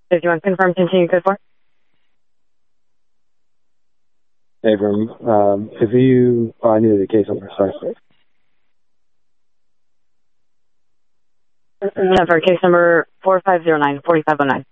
If you want to confirm, continue code 4. Abram, if you... Oh, I needed a case number, sorry. For case number 4509, 4509.